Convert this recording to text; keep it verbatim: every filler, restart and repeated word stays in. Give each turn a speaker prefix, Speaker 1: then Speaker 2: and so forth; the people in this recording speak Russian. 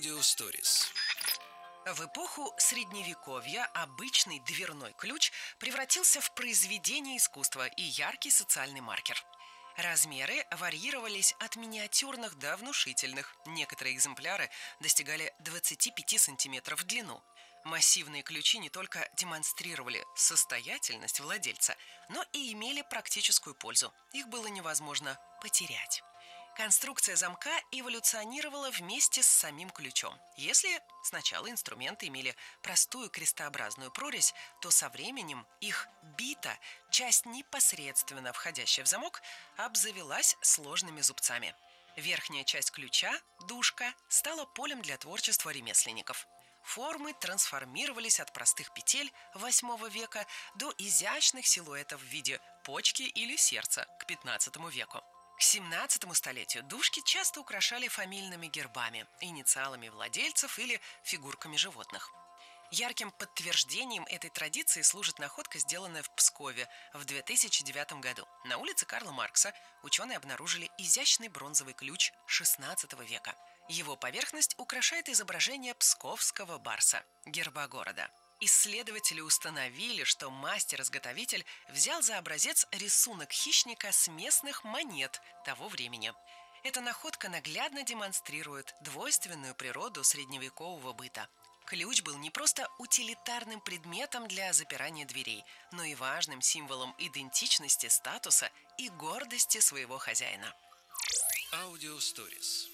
Speaker 1: Аудиосторис.
Speaker 2: В эпоху Средневековья обычный дверной ключ превратился в произведение искусства и яркий социальный маркер. Размеры варьировались от миниатюрных до внушительных. Некоторые экземпляры достигали двадцати пяти сантиметров в длину. Массивные ключи не только демонстрировали состоятельность владельца, но и имели практическую пользу. Их было невозможно потерять. Конструкция замка эволюционировала вместе с самим ключом. Если сначала инструменты имели простую крестообразную прорезь, то со временем их бита, часть непосредственно входящая в замок, обзавелась сложными зубцами. Верхняя часть ключа, дужка, стала полем для творчества ремесленников. Формы трансформировались от простых петель восьмого века до изящных силуэтов в виде почки или сердца к пятнадцатому веку. К семнадцатому столетию дужки часто украшали фамильными гербами, инициалами владельцев или фигурками животных. Ярким подтверждением этой традиции служит находка, сделанная в Пскове в две тысячи девятом году. На улице Карла Маркса ученые обнаружили изящный бронзовый ключ шестнадцатого века. Его поверхность украшает изображение псковского барса, герба города. Исследователи установили, что мастер-изготовитель взял за образец рисунок хищника с местных монет того времени. Эта находка наглядно демонстрирует двойственную природу средневекового быта. Ключ был не просто утилитарным предметом для запирания дверей, но и важным символом идентичности, статуса и гордости своего хозяина.
Speaker 1: Аудиосторис.